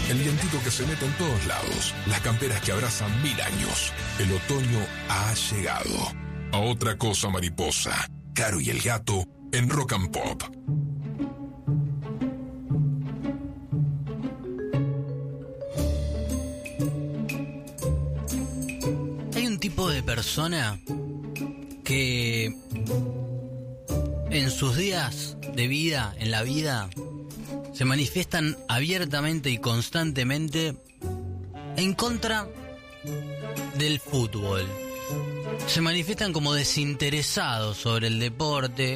El vientito que se mete en todos lados. Las camperas que abrazan 1000 años. El otoño ha llegado. A otra cosa mariposa. Caro y el gato en Rock and Pop. Hay un tipo de persona que en sus días de vida, en la vida, se manifiestan abiertamente y constantemente en contra del fútbol. Se manifiestan como desinteresados sobre el deporte,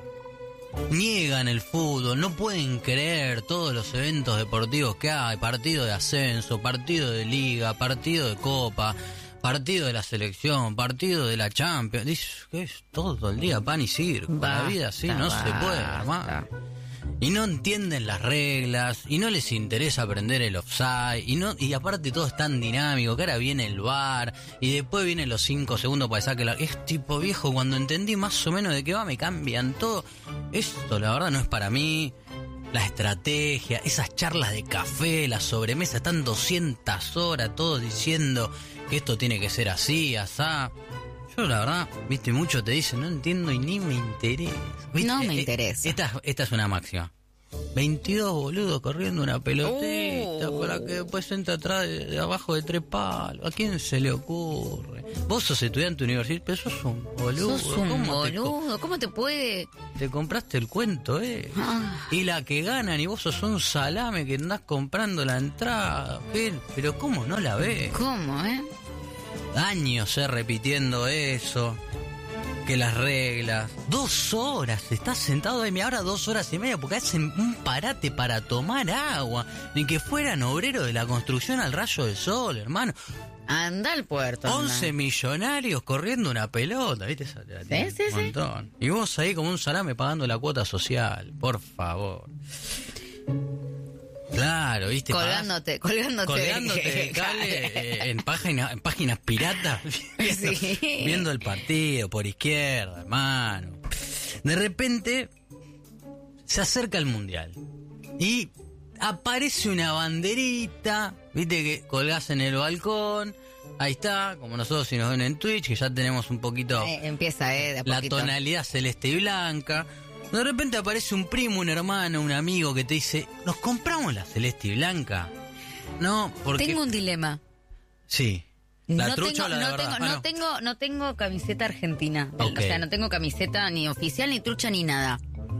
niegan el fútbol, no pueden creer todos los eventos deportivos que hay, partido de ascenso, partido de liga, partido de copa, partido de la selección, partido de la Champions. Dice que es todo el día pan y circo. La vida así no se puede, hermano. Y no entienden las reglas, y no les interesa aprender el offside, y aparte todo es tan dinámico, que ahora viene el VAR, y después vienen los 5 segundos para sacar la... Es tipo viejo, cuando entendí más o menos de qué va, me cambian todo. Esto la verdad no es para mí. La estrategia, esas charlas de café, la sobremesa, están 200 horas todos diciendo que esto tiene que ser así, asá. Yo la verdad, viste, mucho te dicen, no entiendo y ni me interesa. ¿Viste? No me interesa. Esta es una máxima. 22 boludos corriendo una pelotita para que después entre atrás de abajo de 3 palos. ¿A quién se le ocurre? Vos sos estudiante universitario, pero sos un boludo. Sos un boludo, ¿cómo te puede...? Te compraste el cuento, Y la que ganan y vos sos un salame que andás comprando la entrada. Pero ¿cómo no la ves? ¿Cómo, Años repitiendo eso, que las reglas. 2 horas, estás sentado ahí, ahora 2 horas y media, porque hacen un parate para tomar agua. Ni que fueran obreros de la construcción al rayo del sol, hermano. Anda al puerto. 11 millonarios corriendo una pelota, ¿viste? Esa te la tiene un montón. Y vos ahí como un salame pagando la cuota social, por favor. Claro, ¿viste? Colgándote del cable en páginas piratas, sí. Viendo el partido por izquierda, hermano. De repente se acerca el Mundial y aparece una banderita, ¿viste? Que colgás en el balcón. Ahí está, como nosotros si nos ven en Twitch, que ya tenemos un poquito... empieza, de a la poquito. Tonalidad celeste y blanca. De repente aparece un primo, un hermano, un amigo que te dice, ¿nos compramos la celeste y blanca? No, porque... Tengo un dilema. Sí. ¿La no trucha tengo, o la de no verdad? tengo, no tengo camiseta argentina. Okay. O sea, no tengo camiseta ni oficial, ni trucha, ni nada.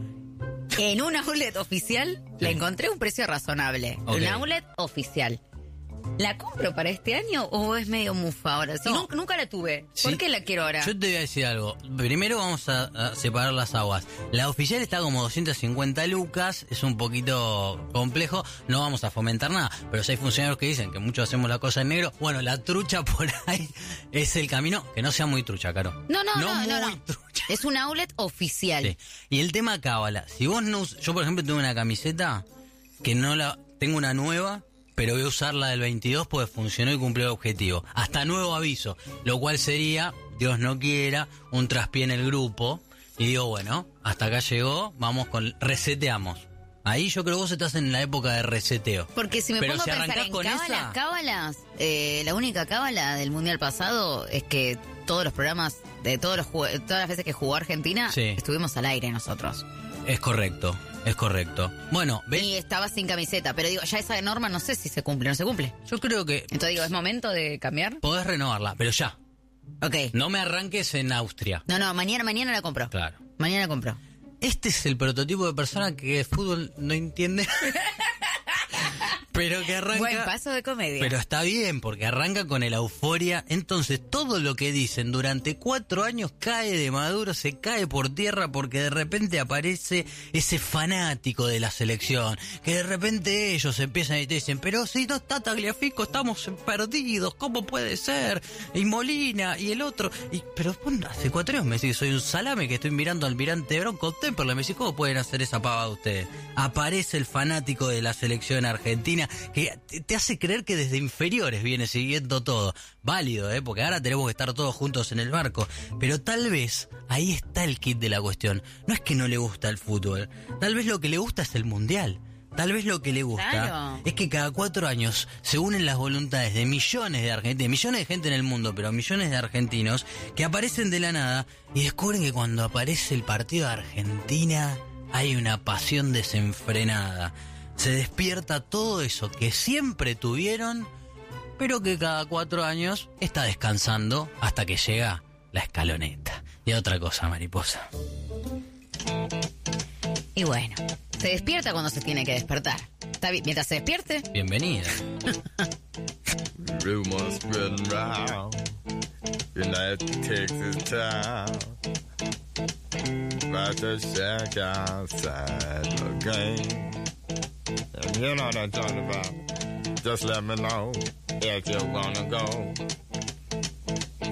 En un outlet oficial la encontré a un precio razonable. Okay. Un outlet oficial. ¿La compro para este año o es medio mufa ahora? Si No. nunca la tuve. Sí. ¿Por qué la quiero ahora? Yo te voy a decir algo. Primero vamos a separar las aguas. La oficial está como 250 lucas. Es un poquito complejo. No vamos a fomentar nada. Pero si hay funcionarios que dicen que muchos hacemos la cosa en negro. Bueno, la trucha por ahí es el camino. Que no sea muy trucha, Caro. No. Muy trucha. Es un outlet oficial. Sí. Y el tema cábala. Si vos no... Yo, por ejemplo, tengo una camiseta que no la... Tengo una nueva... pero voy a usar la del 22 porque funcionó y cumplió el objetivo. Hasta nuevo aviso, lo cual sería, Dios no quiera, un traspié en el grupo. Y digo, bueno, hasta acá llegó, vamos con... reseteamos. Ahí yo creo que vos estás en la época de reseteo. Porque si me pero pongo si a pensar arrancás en con cábalas, la única cábala del Mundial pasado es que todos los programas, de todas las veces que jugó Argentina, sí, estuvimos al aire nosotros. Es correcto. Bueno, ¿ves? Y estaba sin camiseta, pero digo, ya esa norma no sé si se cumple o no se cumple. Yo creo que... Entonces digo, ¿es momento de cambiar? Podés renovarla, pero ya. Ok. No me arranques en Austria. No, mañana la compro. Claro. Mañana la compro. Este es el prototipo de persona que de fútbol no entiende. Pero que arranca... Buen paso de comedia. Pero está bien, porque arranca con el euforia. Entonces, todo lo que dicen durante 4 años cae de maduro, se cae por tierra, porque de repente aparece ese fanático de la selección. Que de repente ellos empiezan y te dicen, pero si no está Tagliafico, estamos perdidos, ¿cómo puede ser? Y Molina, y el otro... Pero bueno, hace 4 años me decís, soy un salame que estoy mirando al Almirante Brown con Temperley. Me decís, ¿cómo pueden hacer esa pavada ustedes? Aparece el fanático de la selección argentina que te hace creer que desde inferiores viene siguiendo todo. Válido, porque ahora tenemos que estar todos juntos en el barco. Pero tal vez ahí está el kit de la cuestión. No es que no le gusta el fútbol. Tal vez lo que le gusta es el Mundial. Tal vez lo que le gusta Claro. es que cada 4 años se unen las voluntades de millones de argentinos, millones de gente en el mundo, pero millones de argentinos que aparecen de la nada y descubren que cuando aparece el partido de Argentina hay una pasión desenfrenada. Se despierta todo eso que siempre tuvieron, pero que cada 4 años está descansando hasta que llega la escaloneta. Y otra cosa, mariposa. Y bueno, se despierta cuando se tiene que despertar. Está bien, mientras se despierte. Bienvenida. Rumors spreading round United Texas town about to shack outside the game. And you know what I'm talking about. Just let me know if you wanna go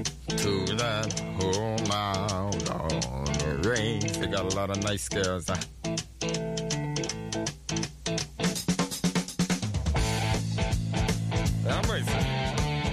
to that home out on the range. They got a lot of nice girls.